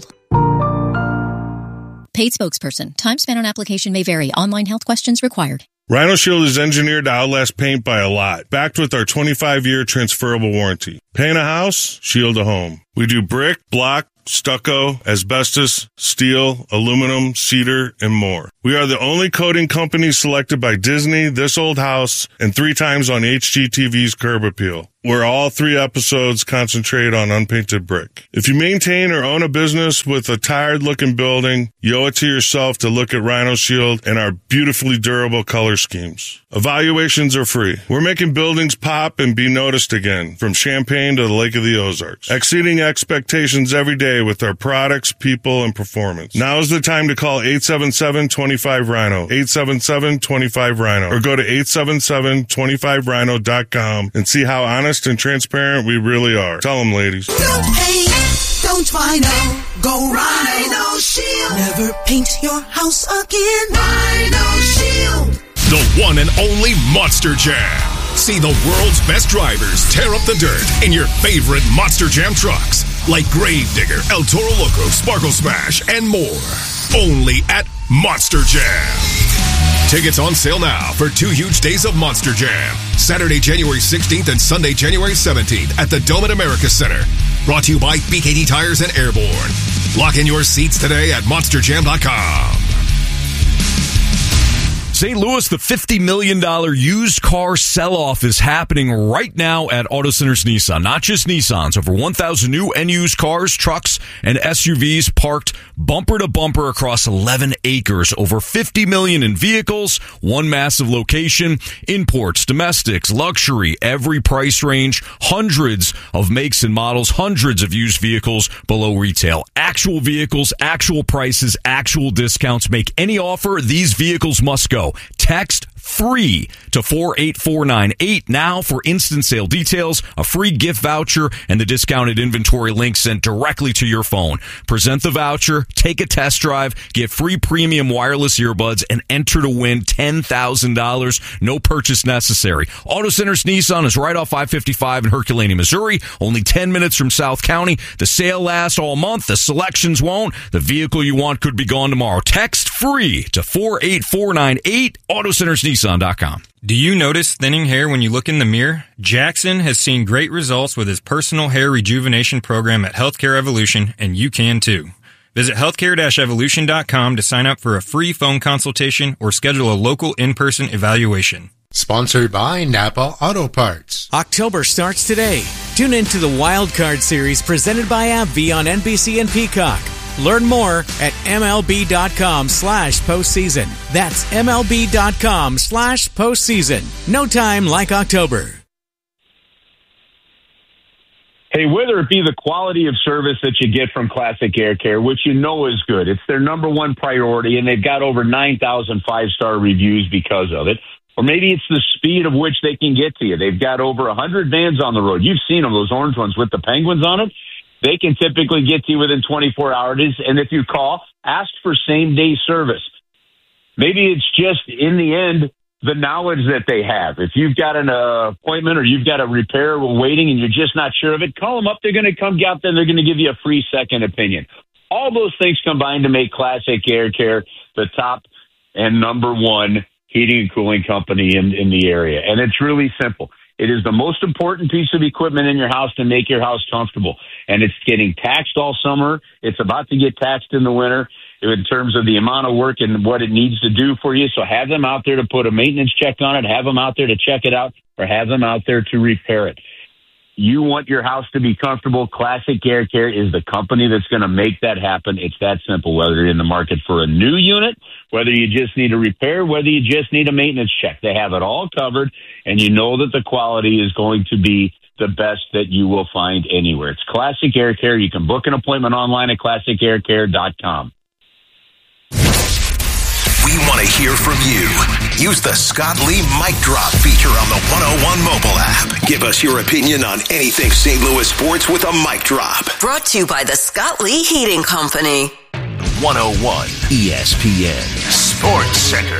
Paid spokesperson. Time spent on application may vary. Online health questions required. Rhino Shield is engineered to outlast paint by a lot, backed with our twenty-five year transferable warranty. Paint a house, shield a home. We do brick, block, stucco, asbestos, steel, aluminum, cedar, and more. We are the only coating company selected by Disney, This Old House, and three times on H G T V's Curb Appeal, where all three episodes concentrate on unpainted brick. If you maintain or own a business with a tired-looking building, you owe it to yourself to look at Rhino Shield and our beautifully durable color schemes. Evaluations are free. We're making buildings pop and be noticed again, from Champaign to the Lake of the Ozarks, exceeding expectations every day with our products, people, and performance. Now is the time to call eight seven seven, two five, Rhino, eight seven seven, two five, Rhino, or go to eight seven seven, two five rhino dot com and see how honest and transparent we really are. Tell them, ladies. Don't hate, don't Rhino, go Rhino Shield. Never paint your house again. Rhino Shield. The one and only Monster Jam. See the world's best drivers tear up the dirt in your favorite Monster Jam trucks, like Gravedigger, El Toro Loco, Sparkle Smash, and more. Only at Monster Jam. Tickets on sale now for two huge days of Monster Jam. Saturday, January sixteenth and Sunday, January seventeenth at the Dome at America Center. Brought to you by B K T Tires and Airborne. Lock in your seats today at monster jam dot com. Saint Louis, the fifty million dollars used car sell-off is happening right now at Auto Centers Nissan. Not just Nissans, over one thousand new and used cars, trucks, and S U Vs parked bumper to bumper across eleven acres. Over fifty million dollars in vehicles, one massive location, imports, domestics, luxury, every price range, hundreds of makes and models, hundreds of used vehicles below retail. Actual vehicles, actual prices, actual discounts. Make any offer, these vehicles must go. Text free to four eight four nine eight now for instant sale details, a free gift voucher, and the discounted inventory link sent directly to your phone. Present the voucher, take a test drive, get free premium wireless earbuds, and enter to win ten thousand dollars. No purchase necessary. Auto Centers Nissan is right off I fifty-five in Herculaneum, Missouri, only ten minutes from South County. The sale lasts all month. The selections won't. The vehicle you want could be gone tomorrow. Text free to four eight four nine eight, Auto Centers Nissan dot com. Do you notice thinning hair when you look in the mirror? Jackson has seen great results with his personal hair rejuvenation program at Healthcare Evolution, and you can too. Visit healthcare evolution dot com to sign up for a free phone consultation or schedule a local in-person evaluation. Sponsored by Napa Auto Parts. October starts today. Tune into the Wild Card Series presented by AbbVie on N B C and Peacock. Learn more at MLB.com slash postseason. That's MLB.com slash postseason. No time like October. Hey, whether it be the quality of service that you get from Classic Air Care, which you know is good, it's their number one priority, and they've got over nine thousand five-star reviews because of it. Or maybe it's the speed of which they can get to you. They've got over one hundred vans on the road. You've seen them, those orange ones with the penguins on it. They can typically get to you within twenty-four hours. And if you call, ask for same-day service. Maybe it's just, in the end, the knowledge that they have. If you've got an uh, appointment or you've got a repair waiting and you're just not sure of it, call them up. They're going to come out there and they're going to give you a free second opinion. All those things combine to make Classic Air Care the top and number one heating and cooling company in, in the area. And it's really simple. It is the most important piece of equipment in your house to make your house comfortable. And it's getting taxed all summer. It's about to get taxed in the winter in terms of the amount of work and what it needs to do for you. So have them out there to put a maintenance check on it, have them out there to check it out, or have them out there to repair it. You want your house to be comfortable. Classic Air Care is the company that's going to make that happen. It's that simple, whether you're in the market for a new unit, whether you just need a repair, whether you just need a maintenance check. They have it all covered, and you know that the quality is going to be the best that you will find anywhere. It's Classic Air Care. You can book an appointment online at classic air care dot com. We want to hear from you. Use the Scott Lee Mic Drop feature on the one oh one mobile app. Give us your opinion on anything Saint Louis sports with a mic drop. Brought to you by the Scott Lee Heating Company. one oh one E S P N Sports Center.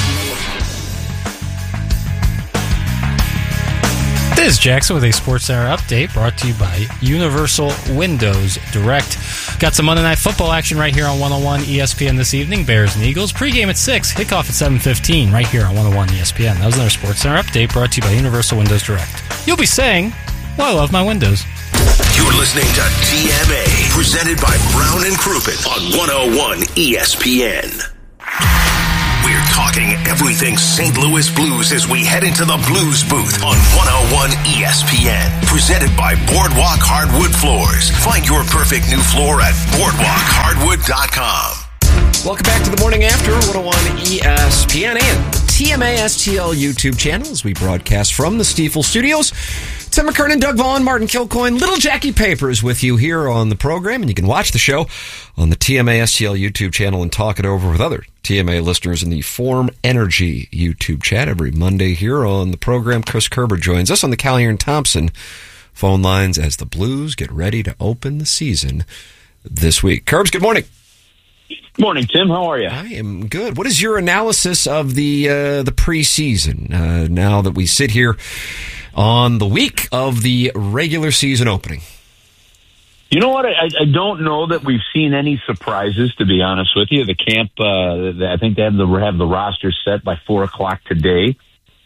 This is Jackson with a Sports Center update brought to you by Universal Windows Direct. Got some Monday Night Football action right here on one oh one E S P N this evening. Bears and Eagles. Pre-game at six. Kickoff at seven fifteen right here on one oh one E S P N. That was another Sports Center update brought to you by Universal Windows Direct. You'll be saying, well, I love my windows. You're You're listening to T M A, presented by Brown and Crouppen on one oh one E S P N. We're talking everything Saint Louis Blues as we head into the Blues booth on one oh one E S P N. Presented by Boardwalk Hardwood Floors. Find your perfect new floor at boardwalk hardwood dot com. Welcome back to the Morning After, one oh one E S P N and T M A S T L YouTube channels. We broadcast from the Stiefel Studios. Tim McKernan, Doug Vaughn, Martin Kilcoyne, Little Jackie Papers with you here on the program. And you can watch the show on the T M A S T L YouTube channel and talk it over with other T M A listeners in the Form Energy YouTube chat every Monday here on the program. Chris Kerber joins us on the Callier and Thompson phone lines as the Blues get ready to open the season this week. Kerbs, good morning. Morning, Tim. How are you? I am good. What is your analysis of the uh, the preseason uh, now that we sit here on the week of the regular season opening? You know what? I, I don't know that we've seen any surprises, to be honest with you. The camp, uh, I think they have the, have the roster set by four o'clock today.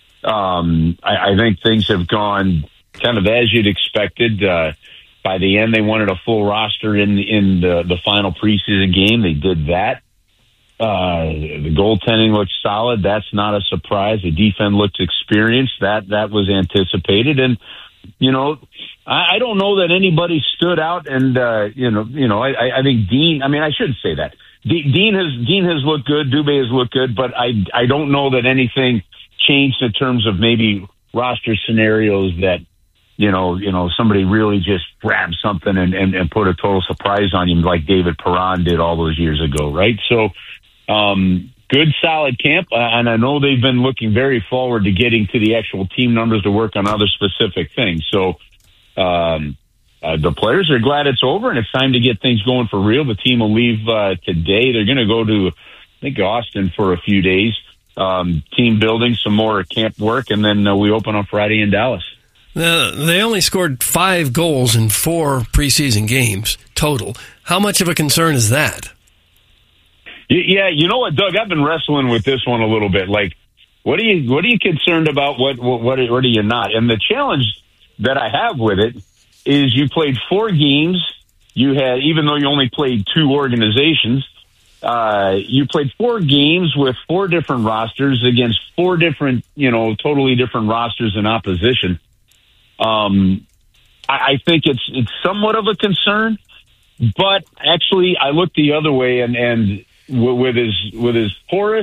Um, I, I think things have gone kind of as you'd expected. Uh, by the end, they wanted a full roster in, in the, the final preseason game. They did that. Uh, the goaltending looks solid. That's not a surprise. The defense looks experienced. That that was anticipated. And, you know, I, I don't know that anybody stood out. And, uh, you know, you know, I, I think Dean, I mean, I shouldn't say that. De- Dean has Dean has looked good. Dubé has looked good. But I, I don't know that anything changed in terms of maybe roster scenarios that, you know, you know, somebody really just grabbed something and, and, and put a total surprise on him like David Perron did all those years ago, right? So, um, good, solid camp, uh, and I know they've been looking very forward to getting to the actual team numbers to work on other specific things. So, um, uh, the players are glad it's over, and it's time to get things going for real. The team will leave uh, today. They're going to go to, I think, Austin for a few days, um, team building, some more camp work, and then uh, we open on Friday in Dallas. Uh, they only scored five goals in four preseason games total. How much of a concern is that? Yeah, you know what, Doug? I've been wrestling with this one a little bit. Like, what are you what are you concerned about? What what what are, what are you not? And the challenge that I have with it is you played four games. You had, even though you only played two organizations, uh, you played four games with four different rosters against four different, you know, totally different rosters in opposition. Um, I, I think it's it's somewhat of a concern, but actually, I look the other way, and and with his with his porous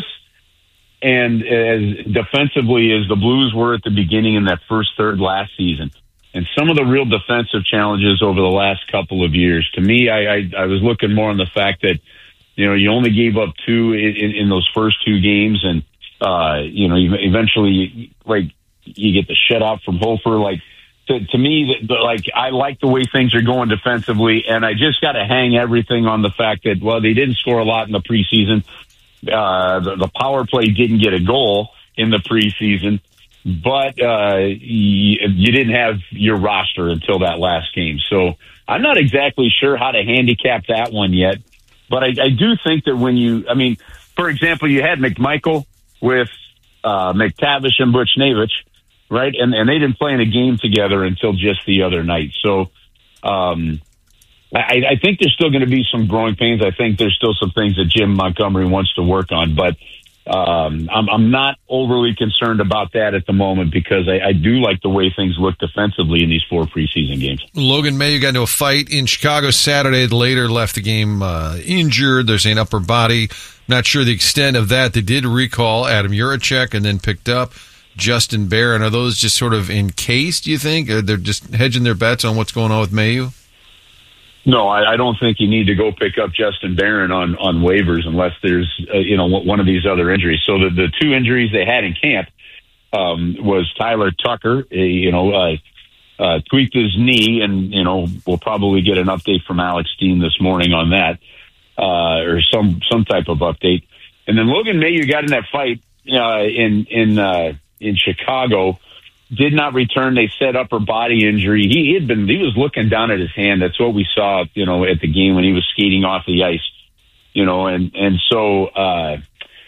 and as defensively as the Blues were at the beginning in that first third last season, and some of the real defensive challenges over the last couple of years. To me, I I, I was looking more on the fact that, you know, you only gave up two in, in, in those first two games, and uh, you know, eventually, like, you get the shutout from Hofer, like. To, to me, the, like, I like the way things are going defensively, and I just got to hang everything on the fact that, well, they didn't score a lot in the preseason. Uh, the, the power play didn't get a goal in the preseason, but uh, you, you didn't have your roster until that last game. So I'm not exactly sure how to handicap that one yet, but I, I do think that when you, I mean, for example, you had McMichael with uh, McTavish and Buchnevich, right? And and they didn't play in a game together until just the other night. So um, I, I think there's still going to be some growing pains. I think there's still some things that Jim Montgomery wants to work on. But um, I'm, I'm not overly concerned about that at the moment because I, I do like the way things look defensively in these four preseason games. Logan Mailloux got into a fight in Chicago Saturday. Later left the game uh, injured. There's an upper body. Not sure the extent of that. They did recall Adam Juracek and then picked up Justin Barron. Are those just sort of encased, do you think? Or they're just hedging their bets on what's going on with Mailloux? No, I, I don't think you need to go pick up Justin Barron on, on waivers unless there's, uh, you know, one of these other injuries. So the, the two injuries they had in camp um, was Tyler Tucker, uh, you know, uh, uh, tweaked his knee, and, you know, we'll probably get an update from Alex Steen this morning on that, uh, or some, some type of update. And then Logan Mailloux got in that fight uh, in, in, uh, in Chicago, did not return. They said upper body injury. He, he had been, he was looking down at his hand. That's what we saw, you know, at the game when he was skating off the ice, you know, and, and so, uh,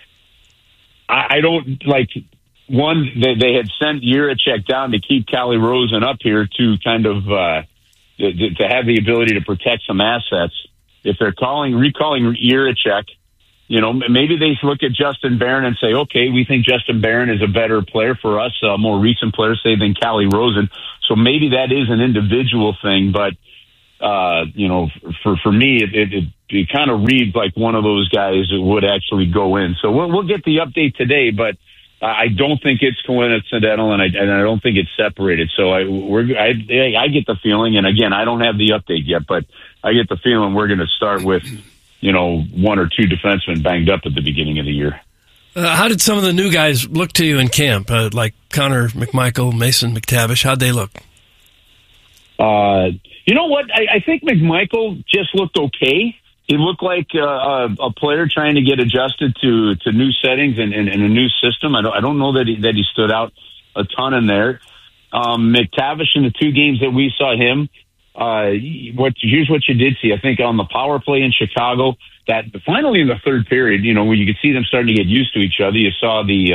I, I don't like one, they, they had sent Juracek down to keep Calle Rosen up here to kind of, uh, to, to have the ability to protect some assets. If they're calling, recalling Jiricek, you know, maybe they look at Justin Barron and say, okay, we think Justin Barron is a better player for us, a more recent player, say, than Callie Rosen. So maybe that is an individual thing, but, uh, you know, for, for me, it, it, it, it kind of reads like one of those guys that would actually go in. So we'll, we'll get the update today, but I don't think it's coincidental, and I, and I don't think it's separated. So I, we're, I, I get the feeling, and again, I don't have the update yet, but I get the feeling we're going to start with, you know, one or two defensemen banged up at the beginning of the year. Uh, how did some of the new guys look to you in camp, uh, like Connor McMichael, Mason McTavish? How'd they look? Uh, you know what? I, I think McMichael just looked okay. He looked like uh, a, a player trying to get adjusted to, to new settings and, and, and a new system. I don't, I don't know that he, that he stood out a ton in there. Um, McTavish, in the two games that we saw him, uh, what here's what you did see. I think on the power play in Chicago, that finally in the third period, you know, when you could see them starting to get used to each other, you saw the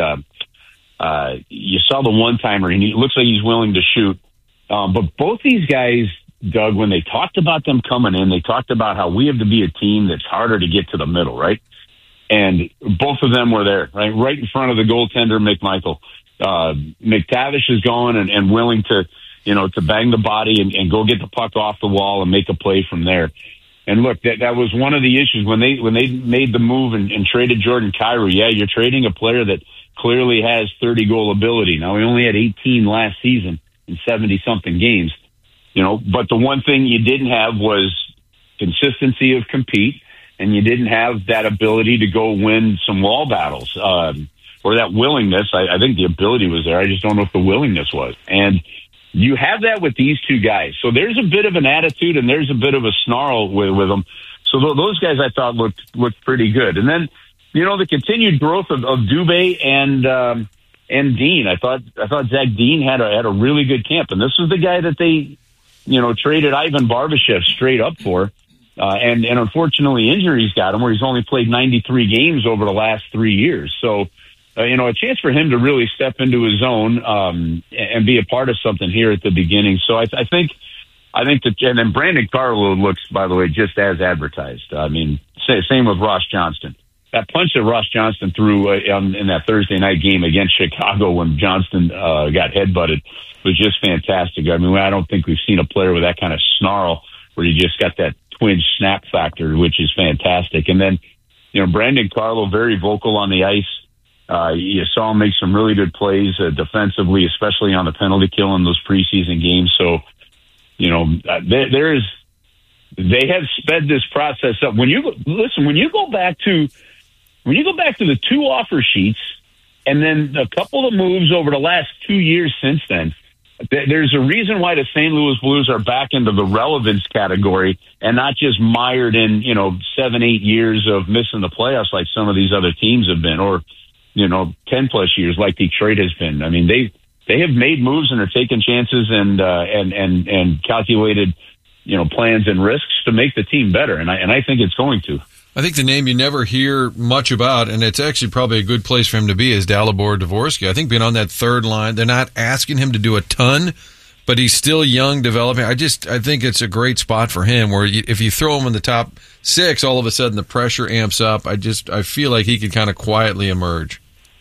uh, uh, you saw the one timer, and he looks like he's willing to shoot. Um, but both these guys, Doug, when they talked about them coming in, they talked about how we have to be a team that's harder to get to the middle, right? And both of them were there, right, right in front of the goaltender, McMichael. Uh, McTavish is going and, and willing to, you know, to bang the body and, and go get the puck off the wall and make a play from there. And look, that that was one of the issues when they when they made the move and, and traded Jordan Kyrou. Yeah, you're trading a player that clearly has thirty goal ability. Now, he only had eighteen last season in seventy something games. You know, but the one thing you didn't have was consistency of compete, and you didn't have that ability to go win some wall battles, um, or that willingness. I, I think the ability was there. I just don't know if the willingness was. And you have that with these two guys. So there's a bit of an attitude and there's a bit of a snarl with, with them. So th- those guys I thought looked looked pretty good. And then, you know, the continued growth of, of Dubé and um, and Dean. I thought I thought Zach Dean had a had a really good camp, and this was the guy that they, you know, traded Ivan Barbashev straight up for. Uh, and, and unfortunately, injuries got him where he's only played ninety-three games over the last three years. So, uh, you know, a chance for him to really step into his own um, and be a part of something here at the beginning. So I, I think, I think that, and then Brandon Carlo looks, by the way, just as advertised. I mean, same with Ross Johnston. That punch that Ross Johnston threw uh, on, in that Thursday night game against Chicago when Johnston uh, got headbutted was just fantastic. I mean, I don't think we've seen a player with that kind of snarl where you just got that twinge snap factor, which is fantastic. And then, you know, Brandon Carlo, very vocal on the ice. Uh, you saw him make some really good plays uh, defensively, especially on the penalty kill in those preseason games. So, you know, uh, there, there is, they have sped this process up. When you listen, when you go back to, when you go back to the two offer sheets and then a couple of moves over the last two years since then, there's a reason why the Saint Louis Blues are back into the relevance category and not just mired in, you know, seven, eight years of missing the playoffs like some of these other teams have been, or, you know, ten plus years like Detroit has been. I mean, they, they have made moves and are taking chances and, uh, and, and, and calculated, you know, plans and risks to make the team better. And I, and I think it's going to. I think the name you never hear much about, and it's actually probably a good place for him to be, is Dalibor Dvorsky. I think being on that third line, they're not asking him to do a ton, but he's still young, developing. I just I think it's a great spot for him where you, if you throw him in the top six, all of a sudden the pressure amps up. I just I feel like he could kind of quietly emerge.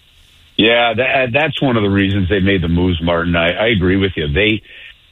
Yeah, that, that's one of the reasons they made the moves, Martin. I, I agree with you. They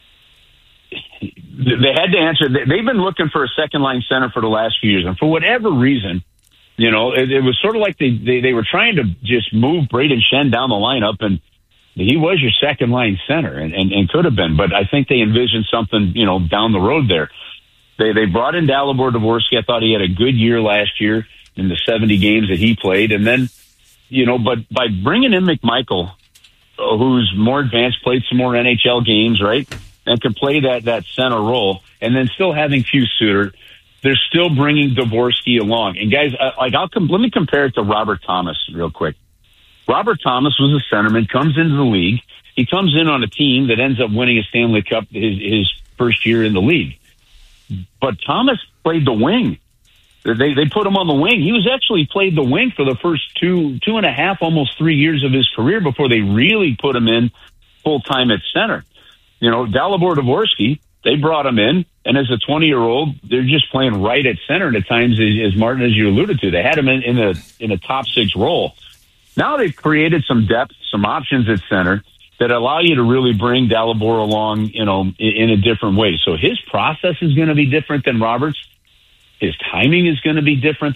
they had to answer. They've been looking for a second line center for the last few years, and for whatever reason, you know, it, it was sort of like they, they they were trying to just move Braden Shen down the lineup, and he was your second line center, and, and, and could have been. But I think they envisioned something, you know, down the road there. They they brought in Dalibor Dvorsky. I thought he had a good year last year in the seventy games that he played, and then, you know, but by bringing in McMichael, uh, who's more advanced, played some more N H L games, right? And can play that, that center role, and then still having Fuse Suter, they're still bringing Dvorsky along. And guys, uh, like I'll com- let me compare it to Robert Thomas real quick. Robert Thomas was a centerman, comes into the league. He comes in on a team that ends up winning a Stanley Cup his, his first year in the league. But Thomas played the wing. They they put him on the wing. He was actually played the wing for the first two two and a half, almost three years of his career before they really put him in full time at center. You know, Dalibor Dvorsky, they brought him in, and And as a twenty-year-old, they're just playing right at center at times, as, as Martin, as you alluded to. They had him in, in a in a top six role. Now they've created some depth, some options at center that allow you to really bring Dalibor along, you know, in, in a different way. So his process is going to be different than Roberts. His timing is going to be different